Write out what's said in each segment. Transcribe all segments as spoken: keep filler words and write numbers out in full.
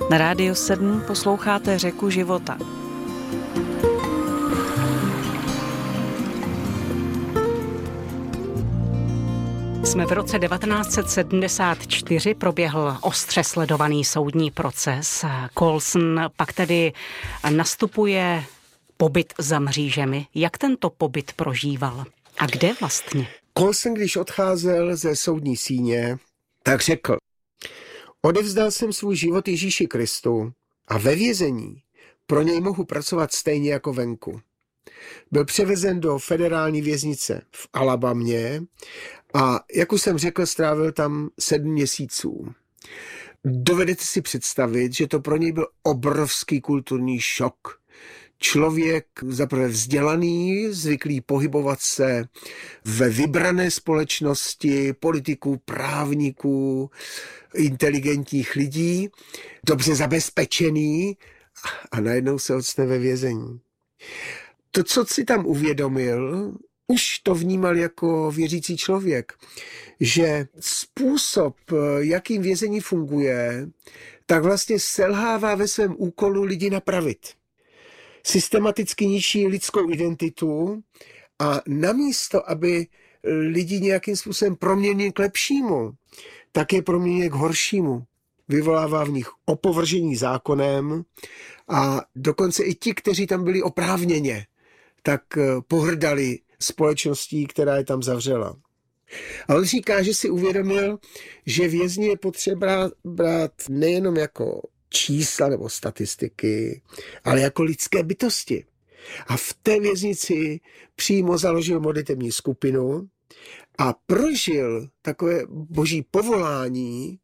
Na Rádiu sedm posloucháte Řeku života. Jsme v roce devatenáct set sedmdesát čtyři, proběhl ostře sledovaný soudní proces. Colson pak tedy nastupuje pobyt za mřížemi. Jak tento pobyt prožíval? A kde vlastně? Colson, když odcházel ze soudní síně, tak řekl: odevzdal jsem svůj život Ježíši Kristu a ve vězení pro něj mohu pracovat stejně jako venku. Byl převezen do federální věznice v Alabamě a, jak už jsem řekl, strávil tam sedm měsíců. Dovedete si představit, že to pro něj byl obrovský kulturní šok. Člověk zaprvé vzdělaný, zvyklý pohybovat se ve vybrané společnosti, politiků, právníků, inteligentních lidí, dobře zabezpečený a najednou se ocitne ve vězení. To, co si tam uvědomil, už to vnímal jako věřící člověk, že způsob, jakým vězení funguje, tak vlastně selhává ve svém úkolu lidi napravit. Systematicky ničí lidskou identitu a namísto, aby lidi nějakým způsobem proměnili k lepšímu, tak je proměnili k horšímu. Vyvolává v nich opovržení zákonem a dokonce i ti, kteří tam byli oprávněně, tak pohrdali společností, která je tam zavřela. A on říká, že si uvědomil, že vězni je potřeba brát nejenom jako čísla nebo statistiky, ale jako lidské bytosti. A v té věznici přímo založil modlitební skupinu a prožil takové boží povolání,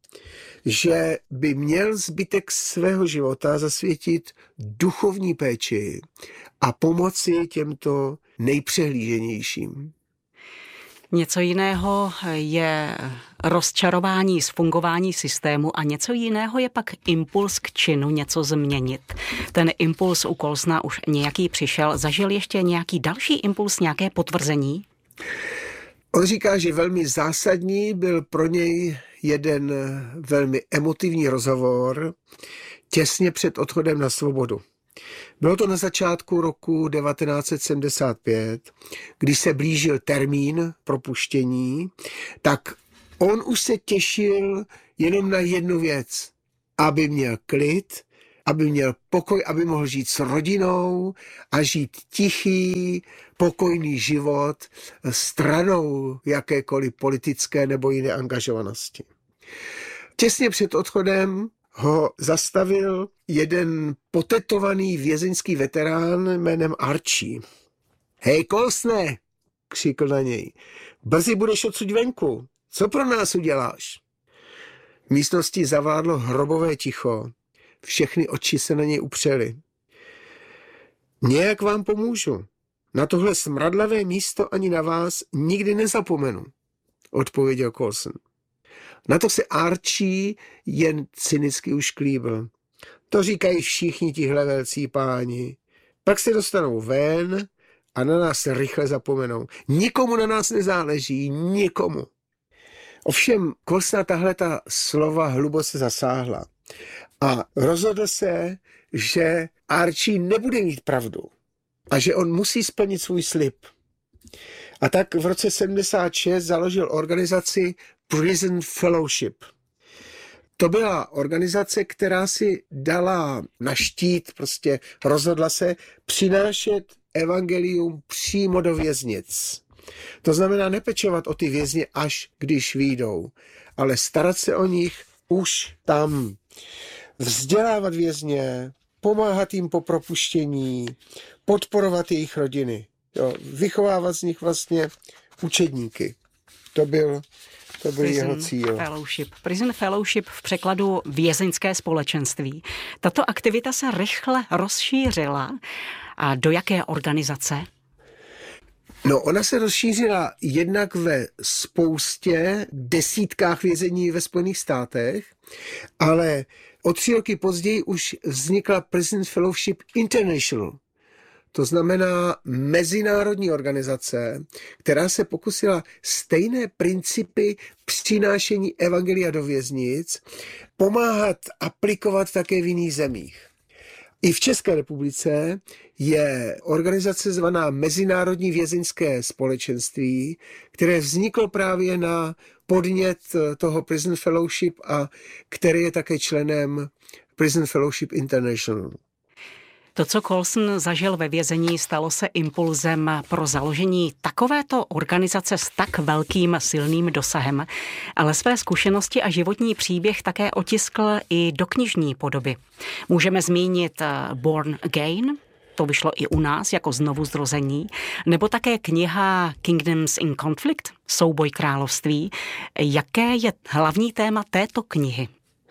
že by měl zbytek svého života zasvětit duchovní péči a pomoci těmto nejpřehlíženějším. Něco jiného je rozčarování z fungování systému a něco jiného je pak impuls k činu něco změnit. Ten impuls u Colsona už nějaký přišel. Zažil ještě nějaký další impuls, nějaké potvrzení? On říká, že velmi zásadní byl pro něj jeden velmi emotivní rozhovor těsně před odchodem na svobodu. Bylo to na začátku roku devatenáct set sedmdesát pět, když se blížil termín propuštění, tak on už se těšil jenom na jednu věc, aby měl klid, aby měl pokoj, aby mohl žít s rodinou a žít tichý, pokojný život stranou jakékoliv politické nebo jiné angažovanosti. Těsně před odchodem ho zastavil jeden potetovaný vězeňský veterán jménem Archie. Hej, Colsone, křikl na něj, brzy budeš odsud venku. Co pro nás uděláš? V místnosti zavládlo hrobové ticho. Všechny oči se na něj upřely. Nějak vám pomůžu. Na tohle smradlavé místo ani na vás nikdy nezapomenu, odpověděl Colson. Na to se Archie jen cynicky ušklíbil. To říkají všichni tihle velcí páni. Pak se dostanou ven a na nás rychle zapomenou. Nikomu na nás nezáleží, nikomu. Ovšem Colsona tahle ta slova hluboce zasáhla a rozhodl se, že Archie nebude mít pravdu a že on musí splnit svůj slib. A tak v roce sedmdesát šest založil organizaci Prison Fellowship. To byla organizace, která si dala na štít, prostě rozhodla se přinášet evangelium přímo do věznic. To znamená nepečovat o ty vězně, až když vyjdou, ale starat se o nich už tam. Vzdělávat vězně, pomáhat jim po propuštění, podporovat jejich rodiny. Jo, vychovávat z nich vlastně učedníky. To byl, to byl jeho cíl. Fellowship. Prison Fellowship v překladu vězeňské společenství. Tato aktivita se rychle rozšířila. A do jaké organizace? No, ona se rozšířila jednak ve spoustě desítkách vězení ve Spojených státech, ale o tři roky později už vznikla Prison Fellowship International. To znamená mezinárodní organizace, která se pokusila stejné principy přinášení evangelia do věznic pomáhat aplikovat také v jiných zemích. I v České republice je organizace zvaná Mezinárodní vězeňské společenství, které vzniklo právě na podnět toho Prison Fellowship a který je také členem Prison Fellowship International. To, co Colson zažil ve vězení, stalo se impulzem pro založení takovéto organizace s tak velkým silným dosahem, ale své zkušenosti a životní příběh také otiskl i do knižní podoby. Můžeme zmínit Born Again, to vyšlo i u nás jako znovuzrození, nebo také kniha Kingdoms in Conflict, Souboj království. Jaké je hlavní téma této knihy?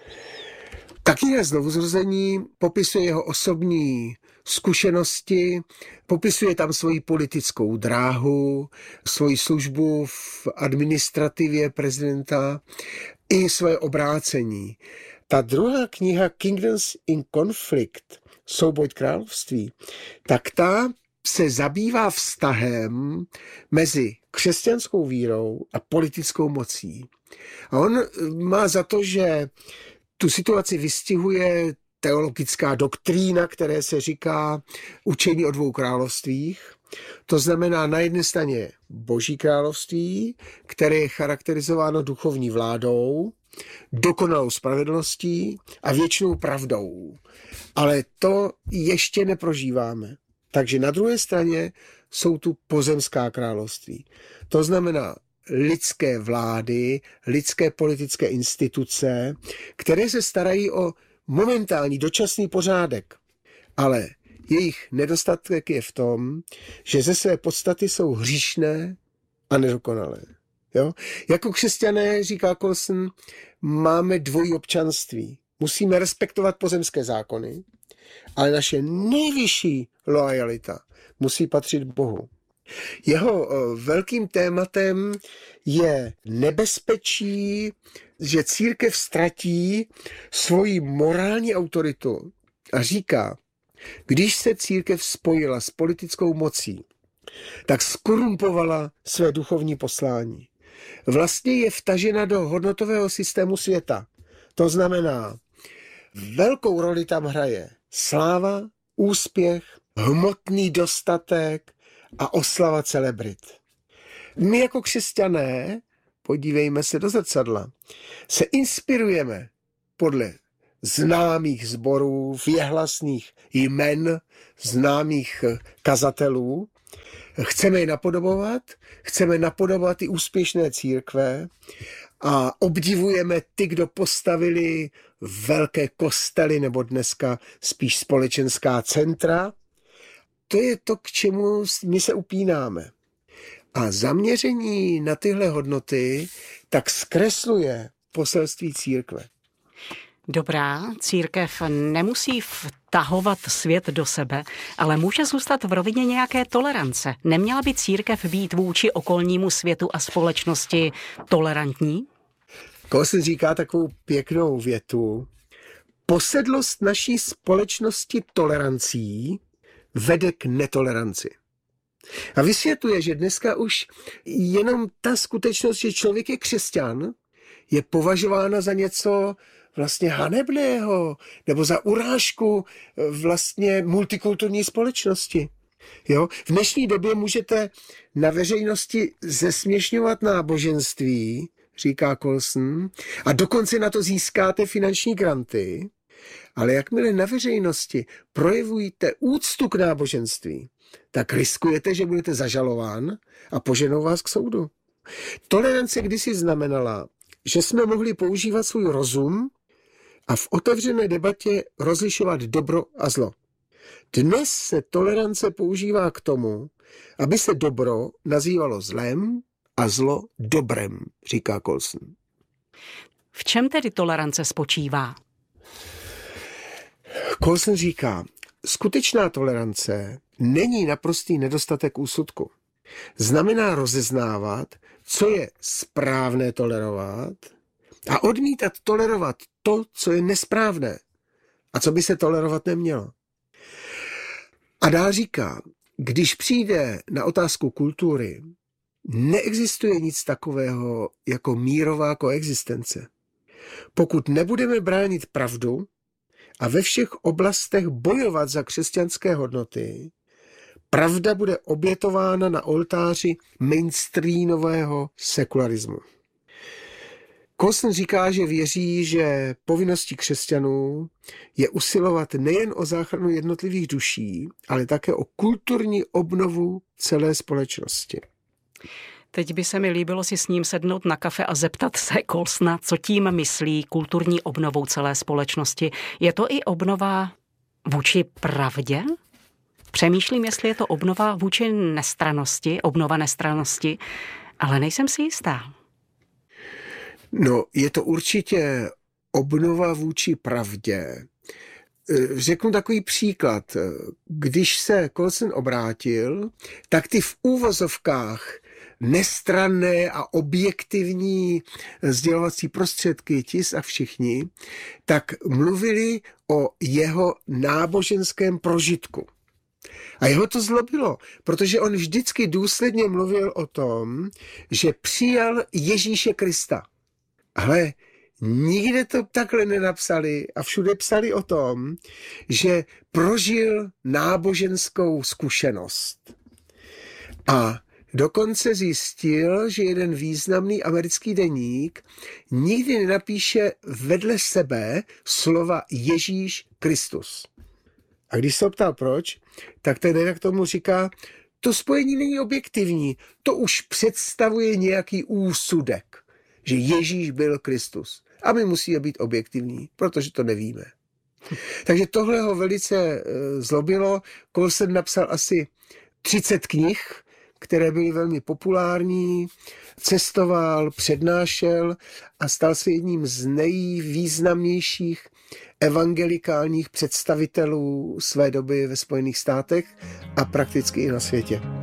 Ta kniha Znovuzrození popisuje jeho osobní zkušenosti, popisuje tam svoji politickou dráhu, svoji službu v administrativě prezidenta i svoje obrácení. Ta druhá kniha Kingdoms in Conflict, Souboj království, tak ta se zabývá vztahem mezi křesťanskou vírou a politickou mocí. A on má za to, že tu situaci vystihuje teologická doktrína, které se říká učení o dvou královstvích. To znamená na jedné straně Boží království, které je charakterizováno duchovní vládou, dokonalou spravedlností a věčnou pravdou. Ale to ještě neprožíváme. Takže na druhé straně jsou tu pozemská království. To znamená lidské vlády, lidské politické instituce, které se starají o momentální dočasný pořádek. Ale jejich nedostatek je v tom, že ze své podstaty jsou hříšné a nedokonalé. Jo? Jako křesťané, říká Colson, máme dvojí občanství. Musíme respektovat pozemské zákony, ale naše nejvyšší loajalita musí patřit Bohu. Jeho velkým tématem je nebezpečí, že církev ztratí svoji morální autoritu a říká, když se církev spojila s politickou mocí, tak skorumpovala své duchovní poslání. Vlastně je vtažena do hodnotového systému světa. To znamená, velkou roli tam hraje sláva, úspěch, hmotný dostatek a oslava celebrit. My jako křesťané, podívejme se do zrcadla, se inspirujeme podle známých sborů, věhlasných jmen, známých kazatelů. Chceme je napodobovat, chceme napodobovat i úspěšné církve a obdivujeme ty, kdo postavili velké kostely nebo dneska spíš společenská centra. To je to, k čemu my se upínáme. A zaměření na tyhle hodnoty tak zkresluje poselství církve. Dobrá, církev nemusí vtahovat svět do sebe, ale může zůstat v rovině nějaké tolerance. Neměla by církev být vůči okolnímu světu a společnosti tolerantní? Colson říká takovou pěknou větu. Posedlost naší společnosti tolerancí vede k netoleranci. A vysvětluje, že dneska už jenom ta skutečnost, že člověk je křesťan, je považována za něco vlastně hanebného nebo za urážku vlastně multikulturní společnosti. Jo? V dnešní době můžete na veřejnosti zesměšňovat náboženství, říká Colson, a dokonce na to získáte finanční granty, ale jakmile na veřejnosti projevujete úctu k náboženství, tak riskujete, že budete zažalován a poženou vás k soudu. Tolerance kdysi znamenala, že jsme mohli používat svůj rozum a v otevřené debatě rozlišovat dobro a zlo. Dnes se tolerance používá k tomu, aby se dobro nazývalo zlem a zlo dobrem, říká Colson. V čem tedy tolerance spočívá? Colson říká, skutečná tolerance není naprostý nedostatek úsudku. Znamená rozeznávat, co je správné tolerovat a odmítat tolerovat to, co je nesprávné a co by se tolerovat nemělo. A dál říká, když přijde na otázku kultury, neexistuje nic takového jako mírová koexistence. Pokud nebudeme bránit pravdu a ve všech oblastech bojovat za křesťanské hodnoty, pravda bude obětována na oltáři mainstreamového sekularismu. Colson říká, že věří, že povinností křesťanů je usilovat nejen o záchranu jednotlivých duší, ale také o kulturní obnovu celé společnosti. Teď by se mi líbilo si s ním sednout na kafe a zeptat se Colsona, co tím myslí kulturní obnovou celé společnosti. Je to i obnova vůči pravdě? Přemýšlím, jestli je to obnova vůči nestrannosti, obnova nestrannosti, ale nejsem si jistá. No, je to určitě obnova vůči pravdě. Řeknu takový příklad. Když se Colson obrátil, tak ty v úvozovkách nestranné a objektivní sdělovací prostředky, tis a všichni, tak mluvili o jeho náboženském prožitku. A jeho to zlobilo, protože on vždycky důsledně mluvil o tom, že přijal Ježíše Krista. Ale nikde to takhle nenapsali a všude psali o tom, že prožil náboženskou zkušenost. A dokonce zjistil, že jeden významný americký deník nikdy nenapíše vedle sebe slova Ježíš Kristus. A když se ptal proč, tak ten redaktor tomu říká, to spojení není objektivní, to už představuje nějaký úsudek, že Ježíš byl Kristus. A my musíme být objektivní, protože to nevíme. Takže tohle ho velice zlobilo. Colson napsal asi třicet knih, které byly velmi populární, cestoval, přednášel a stal se jedním z nejvýznamnějších evangelikálních představitelů své doby ve Spojených státech a prakticky i na světě.